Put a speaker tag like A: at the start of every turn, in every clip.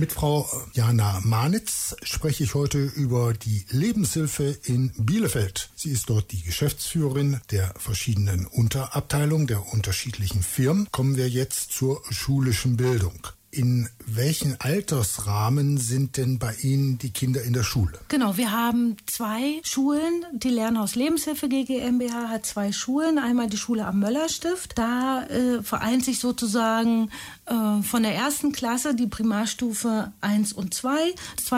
A: Mit Frau Jana Manitz spreche ich heute über die Lebenshilfe in Bielefeld. Sie ist dort die Geschäftsführerin der verschiedenen Unterabteilungen, der unterschiedlichen Firmen. Kommen wir jetzt zur schulischen Bildung. In welchen Altersrahmen sind denn bei Ihnen die Kinder in der Schule?
B: Genau, wir haben 2 Schulen. Die Lernhaus Lebenshilfe GmbH hat 2 Schulen. Einmal die Schule am Möllerstift. Da vereint sich sozusagen von der 1. Klasse die Primarstufe 1 und 2.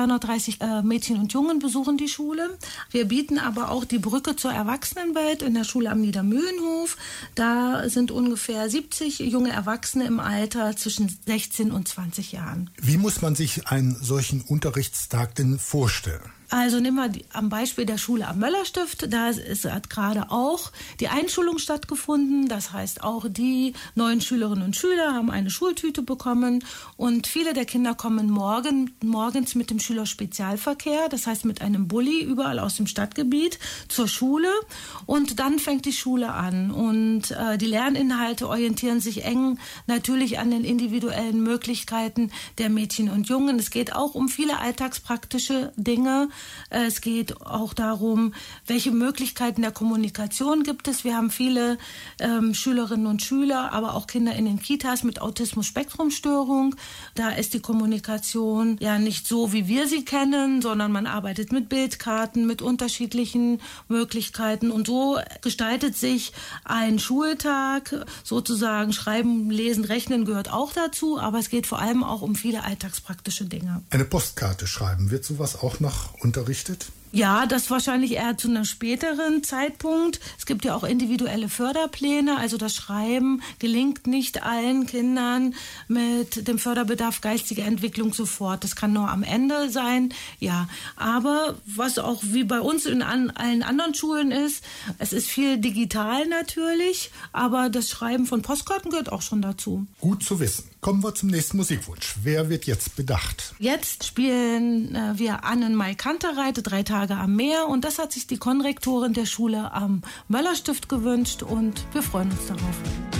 B: 230 Mädchen und Jungen besuchen die Schule. Wir bieten aber auch die Brücke zur Erwachsenenwelt in der Schule am Niedermühlenhof. Da sind ungefähr 70 junge Erwachsene im Alter zwischen 16 und 20 Jahren.
A: Wie muss man sich einen solchen Unterrichtstag denn vorstellen?
B: Also nehmen wir am Beispiel der Schule am Möllerstift. Da hat gerade auch die Einschulung stattgefunden. Das heißt, auch die neuen Schülerinnen und Schüler haben eine Schultüte bekommen. Und viele der Kinder kommen morgens mit dem Schülerspezialverkehr, das heißt mit einem Bulli überall aus dem Stadtgebiet zur Schule. Und dann fängt die Schule an. Und die Lerninhalte orientieren sich eng natürlich an den individuellen Möglichkeiten der Mädchen und Jungen. Es geht auch um viele alltagspraktische Dinge. Es geht auch darum, welche Möglichkeiten der Kommunikation gibt es. Wir haben viele Schülerinnen und Schüler, aber auch Kinder in den Kitas mit Autismus-Spektrum-Störung. Da ist die Kommunikation ja nicht so, wie wir sie kennen, sondern man arbeitet mit Bildkarten, mit unterschiedlichen Möglichkeiten. Und so gestaltet sich ein Schultag, sozusagen Schreiben, Lesen, Rechnen gehört auch dazu, aber es geht vor allem auch um viele alltagspraktische Dinge.
A: Eine Postkarte schreiben, wird sowas auch noch unterrichtet?
B: Ja, das wahrscheinlich eher zu einem späteren Zeitpunkt. Es gibt ja auch individuelle Förderpläne, also das Schreiben gelingt nicht allen Kindern mit dem Förderbedarf geistige Entwicklung sofort. Das kann nur am Ende sein, ja. Aber was auch wie bei uns in allen anderen Schulen ist, es ist viel digital natürlich, aber das Schreiben von Postkarten gehört auch schon dazu.
A: Gut zu wissen. Kommen wir zum nächsten Musikwunsch. Wer wird jetzt bedacht?
B: Jetzt spielen wir Annenmai Kantereit, 3 Tage am Meer. Und das hat sich die Konrektorin der Schule am Möllerstift gewünscht und wir freuen uns darauf.